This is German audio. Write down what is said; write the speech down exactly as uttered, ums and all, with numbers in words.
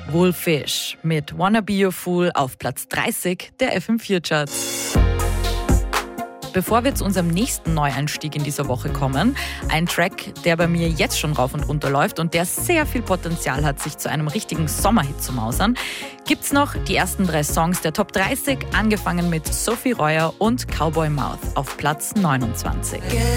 Wolfish mit Wanna Be Your Fool auf Platz dreißig der F M vier Charts. Bevor wir zu unserem nächsten Neueinstieg in dieser Woche kommen, ein Track, der bei mir jetzt schon rauf und runter läuft und der sehr viel Potenzial hat, sich zu einem richtigen Sommerhit zu mausern, gibt's noch die ersten drei Songs der Top dreißig, angefangen mit Sophie Reuer und Cowboy Mouth auf Platz neunundzwanzig.